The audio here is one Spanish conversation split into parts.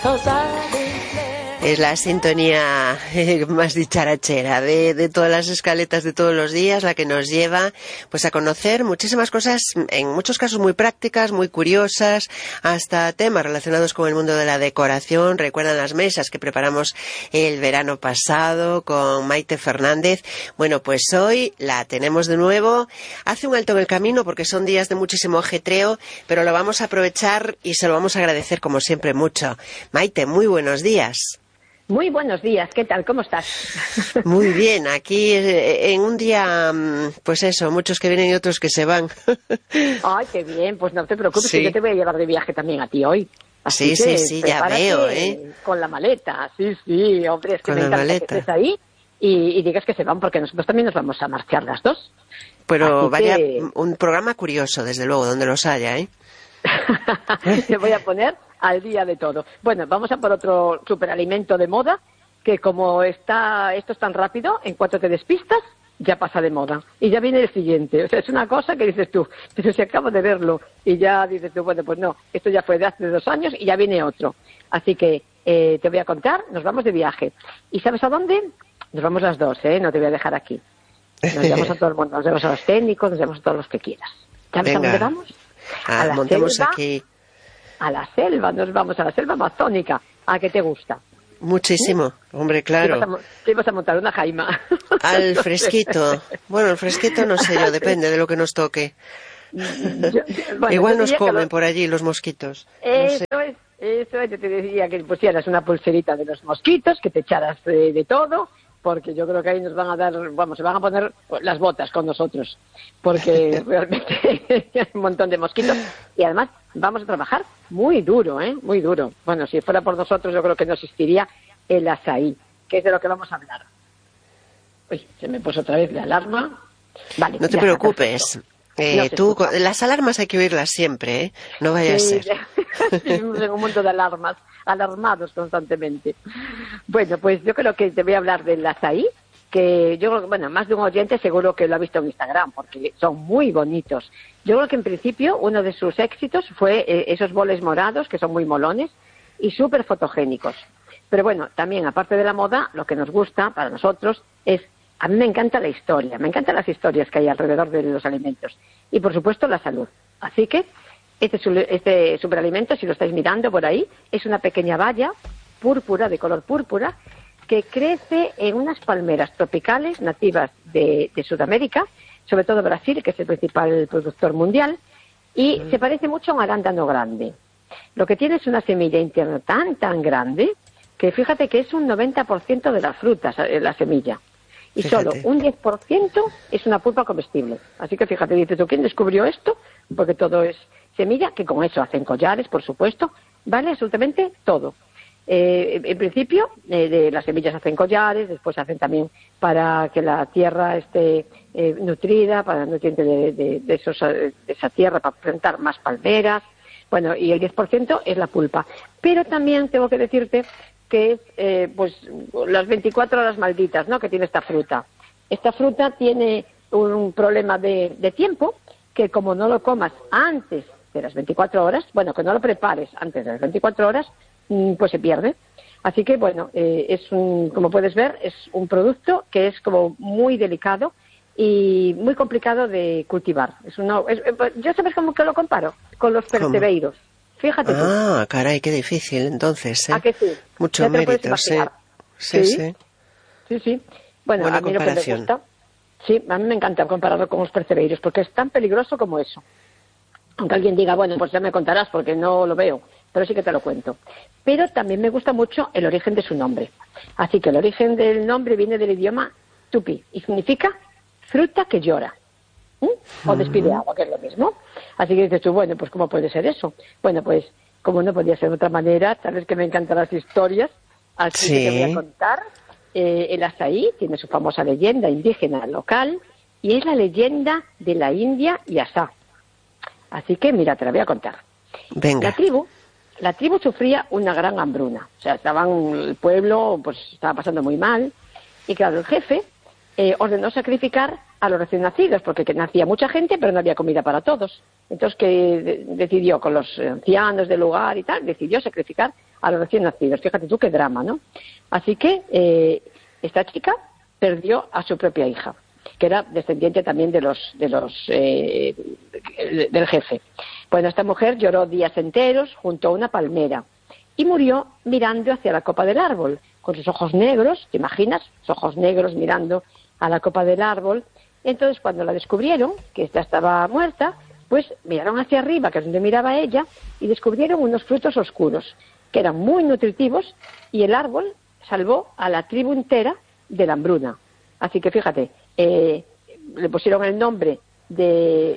Es la sintonía más dicharachera de todas las escaletas de todos los días, la que nos lleva pues a conocer muchísimas cosas, en muchos casos muy prácticas, muy curiosas, hasta temas relacionados con el mundo de la decoración. Recuerdan las mesas que preparamos el verano pasado con Maite Fernández. Bueno, pues hoy la tenemos de nuevo. Hace un alto en el camino porque son días de muchísimo ajetreo, pero lo vamos a aprovechar y se lo vamos a agradecer como siempre mucho. Maite, muy buenos días. Muy buenos días, ¿qué tal? ¿Cómo estás? Muy bien, aquí en un día, pues eso, muchos que vienen y otros que se van. Ay, qué bien, pues no te preocupes, sí. Que yo te voy a llevar de viaje también a ti hoy. Así sí, ya veo, ¿eh? Con la maleta, sí, hombre, es que me encanta que estés ahí y digas que se van, porque nosotros también nos vamos a marchar las dos. Pero vaya, un programa curioso, desde luego, donde los haya, ¿eh? Te voy a poner al día de todo. Bueno, vamos a por otro superalimento de moda, que como esto es tan rápido, en cuanto te despistas, ya pasa de moda. Y ya viene el siguiente. O sea, es una cosa que dices tú, pero si acabo de verlo, y ya dices tú, bueno, pues no, esto ya fue de hace 2 años y ya viene otro. Así que te voy a contar, nos vamos de viaje. ¿Y sabes a dónde? Nos vamos las dos, ¿eh? No te voy a dejar aquí. Nos llevamos a todo el mundo, nos llevamos a los técnicos, nos llevamos a todos los que quieras. ¿Sabes a dónde vamos? A la selva, aquí. A la selva, nos vamos a la selva amazónica. ¿A qué te gusta? Muchísimo, hombre, claro. Te ibas a montar una jaima. Al fresquito. Bueno, el fresquito no sé yo, depende de lo que nos toque. Igual nos comen por allí los mosquitos. Eso es, yo te decía que pusieras una pulserita de los mosquitos, que te echaras de todo, porque yo creo que ahí nos van a dar, se van a poner las botas con nosotros, porque realmente hay un montón de mosquitos y además vamos a trabajar muy duro, muy duro. Bueno, si fuera por nosotros yo creo que no existiría el azaí, que es de lo que vamos a hablar. Uy, se me puso otra vez la alarma. Vale, no te preocupes. Tú, las alarmas hay que oírlas siempre, ¿eh? No vaya a ser. Vivimos en un mundo de alarmas, alarmados constantemente. Bueno, pues yo creo que te voy a hablar del azaí, que yo creo que, bueno, más de un oyente seguro que lo ha visto en Instagram, porque son muy bonitos. Yo creo que en principio uno de sus éxitos fue esos boles morados, que son muy molones y súper fotogénicos. Pero bueno, también aparte de la moda, lo que nos gusta para nosotros es, a mí me encanta la historia, me encantan las historias que hay alrededor de los alimentos y por supuesto la salud. Así que este superalimento, si lo estáis mirando por ahí, es una pequeña baya púrpura, de color púrpura, que crece en unas palmeras tropicales nativas de Sudamérica, sobre todo Brasil, que es el principal productor mundial, y se parece mucho a un arándano grande. Lo que tiene es una semilla interna tan grande, que fíjate que es un 90% de las frutas, la semilla. Y solo un 10% es una pulpa comestible. Así que fíjate, dices tú, ¿quién descubrió esto? Porque todo es semilla, que con eso hacen collares, por supuesto, vale absolutamente todo. En principio, de las semillas hacen collares, después hacen también para que la tierra esté nutrida, para el nutriente de esa tierra, para plantar más palmeras. Bueno, y el 10% es la pulpa. Pero también tengo que decirte que es pues las 24 horas malditas, ¿no?, que tiene esta fruta. Esta fruta tiene un problema de tiempo, que como no lo comas antes de las 24 horas, bueno, que no lo prepares antes de las 24 horas, pues se pierde. Así que, bueno, como puedes ver, es un producto que es como muy delicado y muy complicado de cultivar. ¿Yo sabes cómo que lo comparo? Con los percebeiros. Fíjate tú. Ah, caray, qué difícil, entonces, ¿eh? ¿A que sí? Mucho mérito, sí. Sí. Bueno, buena a mí comparación. Lo que me gusta, sí, a mí me encanta compararlo con los percebeiros, porque es tan peligroso como eso. Aunque alguien diga, bueno, pues ya me contarás porque no lo veo, pero sí que te lo cuento. Pero también me gusta mucho el origen de su nombre. Así que el origen del nombre viene del idioma tupi y significa fruta que llora. O despide agua, que es lo mismo. Así que dices tú, bueno, pues ¿cómo puede ser eso? Bueno, pues como no podía ser de otra manera, sabes que me encantan las historias, así que te voy a contar. El azaí tiene su famosa leyenda indígena local y es la leyenda de la India y Asá. Así que, mira, te la voy a contar. Venga. La tribu sufría una gran hambruna. O sea, el pueblo pues estaba pasando muy mal. Y claro, el jefe ordenó sacrificar a los recién nacidos, porque nacía mucha gente, pero no había comida para todos. Entonces, que decidió con los ancianos del lugar y tal, decidió sacrificar a los recién nacidos. Fíjate tú qué drama, ¿no? Así que esta chica perdió a su propia hija, que era descendiente también del jefe. Bueno, esta mujer lloró días enteros junto a una palmera y murió mirando hacia la copa del árbol, con sus ojos negros, ¿te imaginas? Sus ojos negros mirando a la copa del árbol. Entonces, cuando la descubrieron, que esta estaba muerta, pues miraron hacia arriba, que es donde miraba ella, y descubrieron unos frutos oscuros, que eran muy nutritivos, y el árbol salvó a la tribu entera de la hambruna. Así que fíjate, le pusieron el nombre de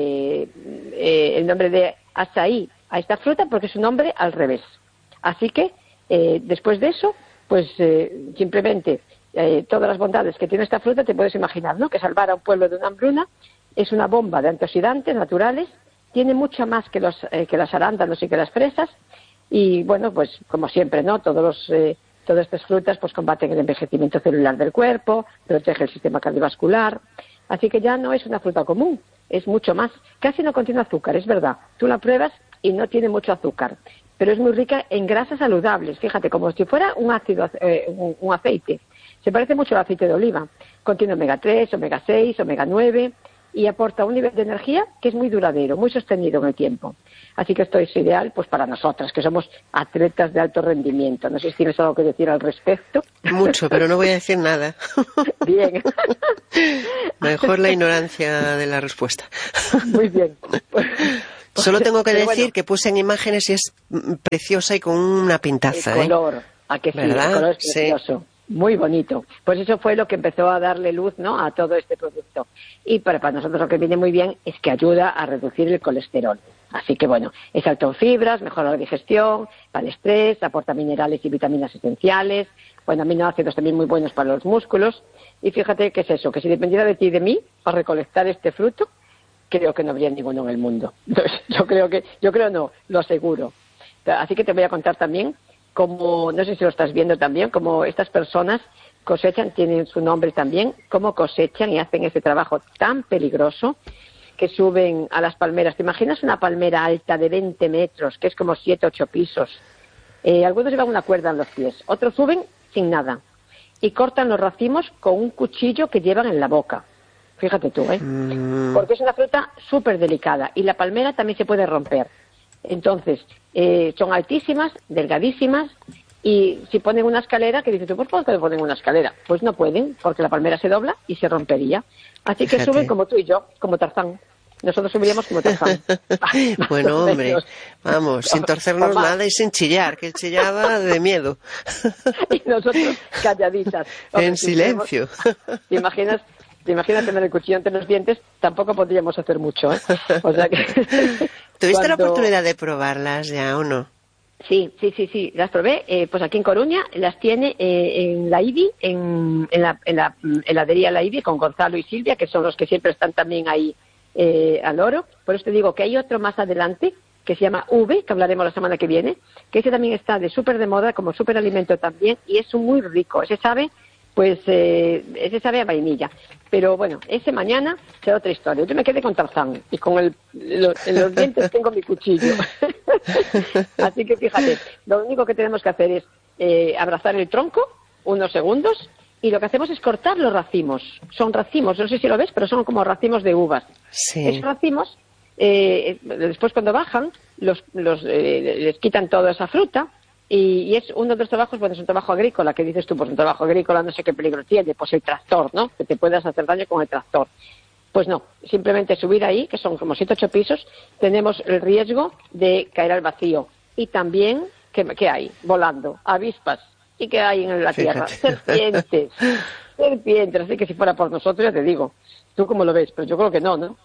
azaí a esta fruta porque es un nombre al revés. Así que después de eso, pues simplemente todas las bondades que tiene esta fruta te puedes imaginar, ¿no? Que salvar a un pueblo de una hambruna, es una bomba de antioxidantes naturales, tiene mucho más que las arándanos y que las fresas, y bueno, pues como siempre, ¿no? Todas estas frutas pues combaten el envejecimiento celular del cuerpo, protege el sistema cardiovascular, así que ya no es una fruta común, es mucho más. Casi no contiene azúcar, es verdad, tú la pruebas y no tiene mucho azúcar, pero es muy rica en grasas saludables, fíjate, como si fuera un ácido, un aceite. Se parece mucho al aceite de oliva, contiene omega 3, omega 6, omega 9 y aporta un nivel de energía que es muy duradero, muy sostenido en el tiempo. Así que esto es ideal pues para nosotras, que somos atletas de alto rendimiento. No sé si tienes algo que decir al respecto. Mucho, pero no voy a decir nada. Bien. Mejor la ignorancia de la respuesta. Muy bien. Solo tengo que decir que puse en imágenes y es preciosa y con una pintaza. El color, ¿a que sí? ¿Verdad? El color es precioso. Sí. Muy bonito. Pues eso fue lo que empezó a darle luz, ¿no?, a todo este producto. Y para nosotros lo que viene muy bien es que ayuda a reducir el colesterol. Así que bueno, es alto en fibras, mejora la digestión, para el estrés, aporta minerales y vitaminas esenciales, bueno, aminoácidos también muy buenos para los músculos. Y fíjate que es eso, que si dependiera de ti y de mí para recolectar este fruto, creo que no habría ninguno en el mundo. Entonces, yo creo no, lo aseguro. Así que te voy a contar también como, no sé si lo estás viendo también, como estas personas cosechan, tienen su nombre también, cómo cosechan y hacen ese trabajo tan peligroso que suben a las palmeras. ¿Te imaginas una palmera alta de 20 metros, que es como 7, 8 pisos? Algunos llevan una cuerda en los pies, otros suben sin nada y cortan los racimos con un cuchillo que llevan en la boca. Fíjate tú, porque es una fruta súper delicada y la palmera también se puede romper. Entonces, son altísimas, delgadísimas, y si ponen una escalera, que dices tú, ¿por qué ponen una escalera? Pues no pueden, porque la palmera se dobla y se rompería. Así que suben como tú y yo, como Tarzán. Nosotros subiríamos como Tarzán. Bueno, hombre, vamos, sin torcernos nada y sin chillar, que él chillaba de miedo. Y nosotros calladitas. Hombre, en silencio. ¿Te imaginas tener el cuchillo entre los dientes? Tampoco podríamos hacer mucho, ¿eh? O sea que... ¿Tuviste la oportunidad de probarlas ya o no? Sí, las probé, pues aquí en Coruña, las tiene en la IBI, en la heladería La IBI, con Gonzalo y Silvia, que son los que siempre están también ahí al oro. Por eso te digo que hay otro más adelante, que se llama V, que hablaremos la semana que viene, que ese también está de súper de moda, como súper alimento también, y es muy rico, ese sabe a vainilla. Pero bueno, ese mañana será otra historia. Yo me quedé con Tarzán y con en los dientes tengo mi cuchillo. Así que fíjate, lo único que tenemos que hacer es abrazar el tronco unos segundos y lo que hacemos es cortar los racimos. Son racimos, no sé si lo ves, pero son como racimos de uvas. Sí. Esos racimos, después cuando bajan, les quitan toda esa fruta. Y es uno de los trabajos, bueno, es un trabajo agrícola, que dices tú, pues un trabajo agrícola no sé qué peligro tiene, pues el tractor, ¿no? Que te puedas hacer daño con el tractor. Pues no, simplemente subir ahí, que son como 7 o 8 pisos, tenemos el riesgo de caer al vacío. Y también, ¿qué hay? Volando, avispas. ¿Y qué hay en la tierra? Serpientes. Así que si fuera por nosotros, ya te digo, ¿tú cómo lo ves? Pero yo creo que no.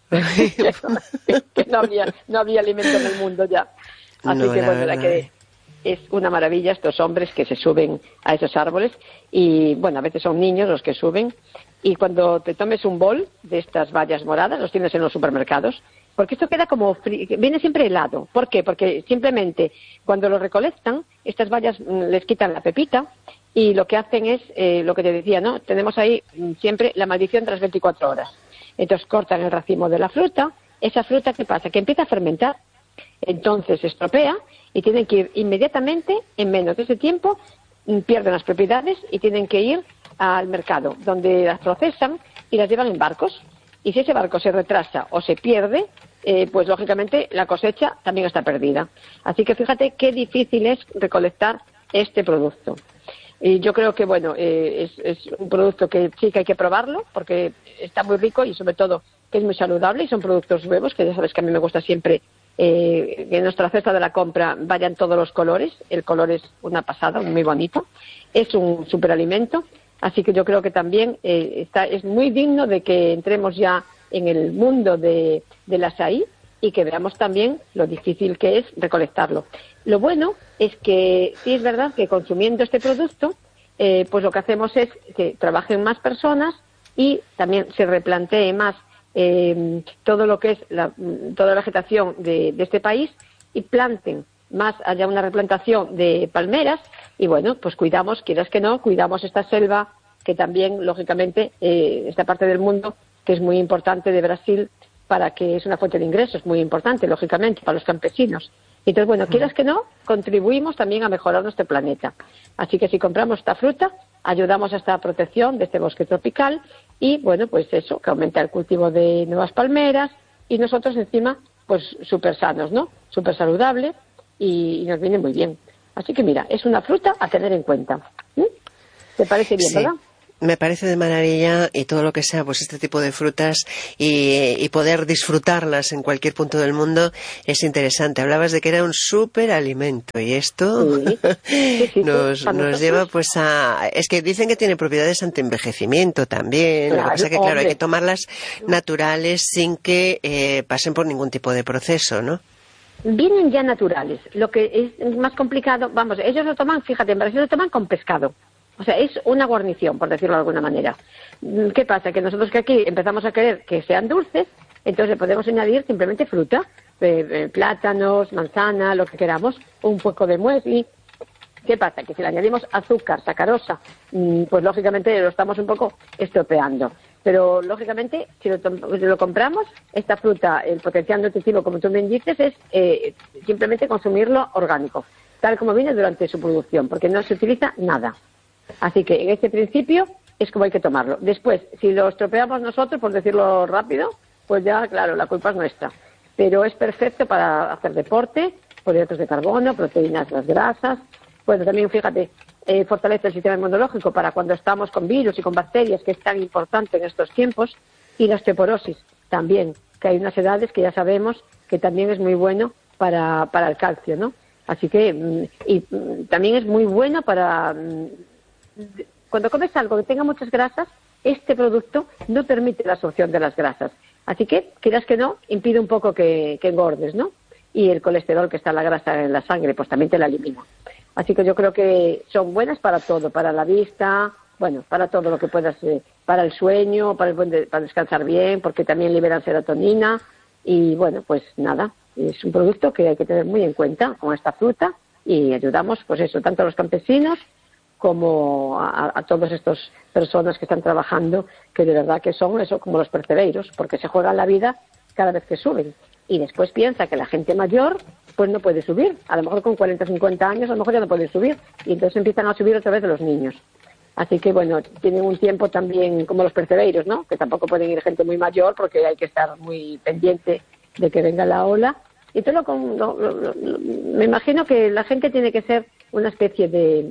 que no habría alimento en el mundo ya. Así que bueno, es una maravilla estos hombres que se suben a esos árboles y, bueno, a veces son niños los que suben y cuando te tomes un bol de estas bayas moradas, los tienes en los supermercados, porque esto queda como viene siempre helado. ¿Por qué? Porque simplemente cuando lo recolectan, estas bayas les quitan la pepita y lo que hacen es, lo que te decía, ¿no? Tenemos ahí siempre la maldición de las 24 horas. Entonces cortan el racimo de la fruta. Esa fruta, ¿qué pasa? Que empieza a fermentar Entonces se estropea y tienen que ir inmediatamente, en menos de ese tiempo, pierden las propiedades y tienen que ir al mercado, donde las procesan y las llevan en barcos. Y si ese barco se retrasa o se pierde, pues lógicamente la cosecha también está perdida. Así que fíjate qué difícil es recolectar este producto. Y yo creo que, bueno, es un producto que sí que hay que probarlo, porque está muy rico y sobre todo que es muy saludable y son productos nuevos, que ya sabes que a mí me gusta siempre que en nuestra cesta de la compra vayan todos los colores. El color es una pasada, muy bonito. Es un superalimento. Así que yo creo que también es muy digno de que entremos ya en el mundo del açaí y que veamos también lo difícil que es recolectarlo. Lo bueno es que sí es verdad que consumiendo este producto, pues lo que hacemos es que trabajen más personas y también se replantee más todo lo que es toda la vegetación de este país y planten más, haya una replantación de palmeras y bueno, pues cuidamos, quieras que no, cuidamos esta selva que también, lógicamente, esta parte del mundo que es muy importante de Brasil para que es una fuente de ingresos muy importante, lógicamente, para los campesinos. Entonces, bueno, quieras que no, contribuimos también a mejorar nuestro planeta. Así que si compramos esta fruta, ayudamos a esta protección de este bosque tropical y, bueno, pues eso, que aumenta el cultivo de nuevas palmeras y nosotros encima, pues súper sanos, ¿no? Súper saludables y nos viene muy bien. Así que mira, es una fruta a tener en cuenta. ¿Te parece bien, verdad? Me parece de maravilla y todo lo que sea pues este tipo de frutas y poder disfrutarlas en cualquier punto del mundo es interesante. Hablabas de que era un superalimento y esto sí, nos lleva pues a... Es que dicen que tiene propiedades antienvejecimiento también. Claro, lo que pasa es que claro, hay que tomarlas naturales sin que pasen por ningún tipo de proceso, ¿no? Vienen ya naturales. Lo que es más complicado, vamos, ellos lo toman, fíjate, en Brasil lo toman con pescado. O sea, es una guarnición, por decirlo de alguna manera. ¿Qué pasa? Que nosotros que aquí empezamos a querer que sean dulces, entonces le podemos añadir simplemente fruta, plátanos, manzana, lo que queramos, un poco de muesli. ¿Qué pasa? Que si le añadimos azúcar, sacarosa, pues lógicamente lo estamos un poco estropeando. Pero lógicamente, si lo compramos, esta fruta, el potencial nutritivo, como tú me dices, es simplemente consumirlo orgánico, tal como viene durante su producción, porque no se utiliza nada. Así que en este principio es como hay que tomarlo. Después, si lo estropeamos nosotros, por decirlo rápido, pues ya, claro, la culpa es nuestra. Pero es perfecto para hacer deporte, por hidratos de carbono, proteínas, las grasas. Bueno, también, fíjate, fortalece el sistema inmunológico para cuando estamos con virus y con bacterias, que es tan importante en estos tiempos. Y la osteoporosis también, que hay unas edades que ya sabemos que también es muy bueno para el calcio, ¿no? Así que, también es muy bueno para... Cuando comes algo que tenga muchas grasas, este producto no permite la absorción de las grasas. Así que, quieras que no, impide un poco que engordes, ¿no? Y el colesterol que está en la grasa en la sangre, pues también te la elimina. Así que yo creo que son buenas para todo, para la vista, bueno, para todo lo que puedas, para el sueño, para descansar bien, porque también liberan serotonina. Y bueno, pues nada, es un producto que hay que tener muy en cuenta con esta fruta y ayudamos, pues eso, tanto a los campesinos como a todas estas personas que están trabajando, que de verdad que son eso como los percebeiros, porque se juegan la vida cada vez que suben. Y después piensa que la gente mayor pues no puede subir. A lo mejor con 40 o 50 años a lo mejor ya no puede subir. Y entonces empiezan a subir otra vez de los niños. Así que bueno, tienen un tiempo también como los percebeiros, ¿no? Que tampoco pueden ir gente muy mayor porque hay que estar muy pendiente de que venga la ola. Y todo me imagino que la gente tiene que ser una especie de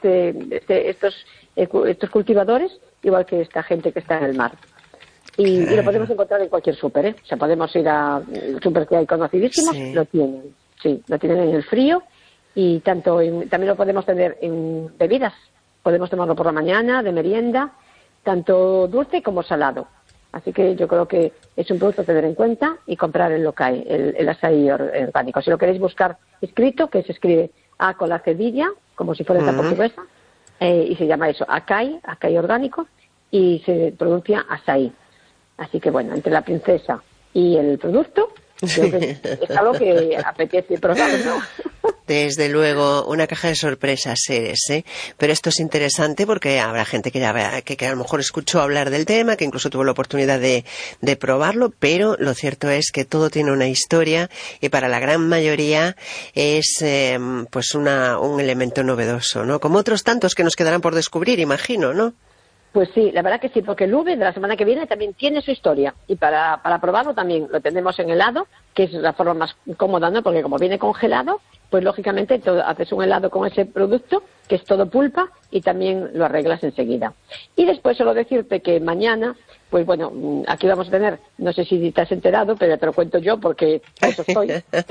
estos cultivadores, igual que esta gente que está en el mar. Y lo podemos encontrar en cualquier súper, ¿eh? O sea, podemos ir al súper que hay conocidísimos, sí. Lo tienen en el frío y también lo podemos tener en bebidas. Podemos tomarlo por la mañana, de merienda, tanto dulce como salado. Así que yo creo que es un producto a tener en cuenta y comprar en lo que hay, el açaí orgánico. Si lo queréis buscar escrito, que se escribe A con la cedilla, como si fuera esta portuguesa, y se llama eso, açaí orgánico, y se pronuncia açaí. Así que bueno, entre la princesa y el producto, creo que es algo que apetece probar, ¿no? Desde luego, una caja de sorpresas eres, ¿eh? Pero esto es interesante porque habrá gente que a lo mejor escuchó hablar del tema, que incluso tuvo la oportunidad de probarlo, pero lo cierto es que todo tiene una historia y para la gran mayoría es pues un elemento novedoso, ¿no? Como otros tantos que nos quedarán por descubrir, imagino, ¿no? Pues sí, la verdad que sí, porque el Uve de la semana que viene también tiene su historia. Y para probarlo también lo tenemos en helado, que es la forma más cómoda, ¿no? Porque como viene congelado, pues lógicamente haces un helado con ese producto, que es todo pulpa, y también lo arreglas enseguida. Y después solo decirte que mañana, pues bueno, aquí vamos a tener, no sé si te has enterado, pero te lo cuento yo porque eso estoy.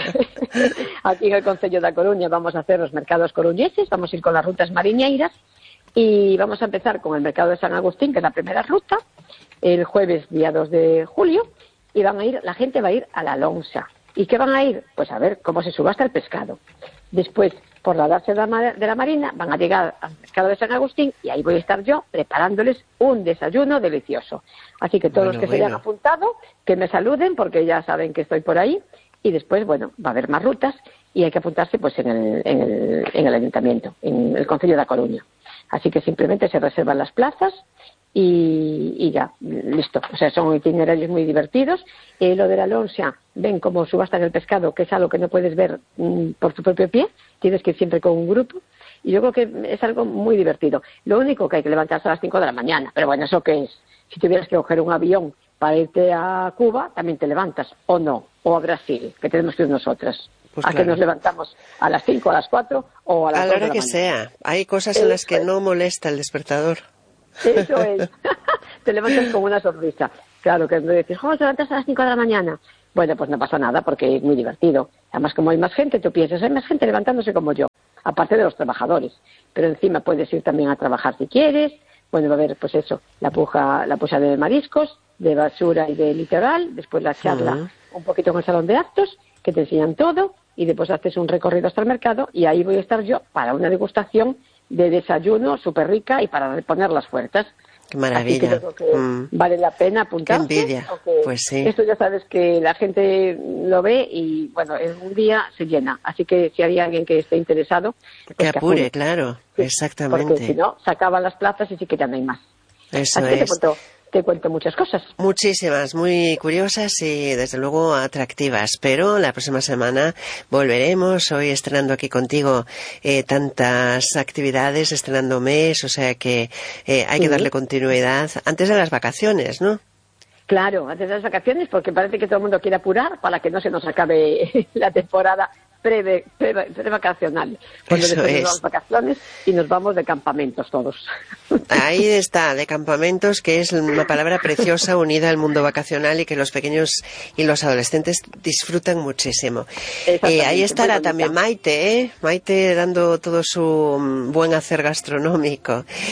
Aquí en el Concello da Coruña vamos a hacer los mercados coruñeses, vamos a ir con las rutas mariñeiras. Y vamos a empezar con el mercado de San Agustín, que es la primera ruta, el jueves día 2 de julio, y la gente va a ir a la Lonsa. ¿Y qué van a ir? Pues a ver cómo se subasta el pescado. Después, por la Darse de la Marina, van a llegar al mercado de San Agustín y ahí voy a estar yo preparándoles un desayuno delicioso. Así que todos los que se hayan apuntado, que me saluden porque ya saben que estoy por ahí. Y después, bueno, va a haber más rutas y hay que apuntarse pues en el ayuntamiento, en el Concello da Coruña. Así que simplemente se reservan las plazas y ya, listo. O sea, son itinerarios muy divertidos. Lo de la Lonsa, ven cómo subastan el pescado, que es algo que no puedes ver por tu propio pie, tienes que ir siempre con un grupo. Y yo creo que es algo muy divertido. Lo único que hay que levantarse a las 5 de la mañana, pero bueno, ¿eso qué es? Si tuvieras que coger un avión para irte a Cuba, también te levantas, o no, o a Brasil, que tenemos que ir nosotras. Pues claro. Que nos levantamos a las 5, a las 4 o a las 2 de la mañana. A la hora que sea. Hay cosas en las que no molesta el despertador. Eso es. Te levantas con una sonrisa. Claro, que me dices, ¿cómo te levantas a las 5 de la mañana? Bueno, pues no pasa nada porque es muy divertido. Además, como hay más gente, tú piensas, hay más gente levantándose como yo, aparte de los trabajadores. Pero encima puedes ir también a trabajar si quieres. Bueno, va a haber, pues eso, la puja de mariscos, de basura y de litoral. Después la charla un poquito en el salón de actos, que te enseñan todo. Y después haces un recorrido hasta el mercado y ahí voy a estar yo para una degustación de desayuno súper rica y para poner las fuerzas. ¡Qué maravilla! Así que creo que vale la pena apuntarse. ¡Qué envidia! Pues sí. Esto ya sabes que la gente lo ve y, bueno, en un día se llena. Así que si hay alguien que esté interesado... Pues que apure, claro. Sí, exactamente. Porque si no, se acaban las plazas y sí que ya no hay más. Eso así es. Que te cuento muchas cosas. Muchísimas, muy curiosas y desde luego atractivas, pero la próxima semana volveremos, hoy estrenando aquí contigo tantas actividades, estrenando mes, o sea que hay que darle continuidad antes de las vacaciones, ¿no? Claro, antes de las vacaciones, porque parece que todo el mundo quiere apurar para que no se nos acabe la temporada pre-vacacional. Cuando después nos vamos vacaciones y nos vamos de campamentos todos. Ahí está, de campamentos, que es una palabra preciosa unida al mundo vacacional y que los pequeños y los adolescentes disfrutan muchísimo. Ahí estará también Maite, Maite dando todo su buen hacer gastronómico.